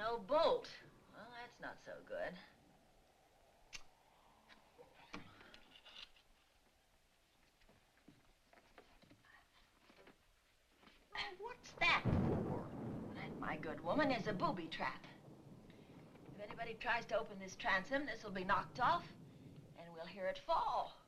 no bolt. Well, that's not so good. What's that for? That, my good woman, is a booby trap. If anybody tries to open this transom, this will be knocked off, and we'll hear it fall.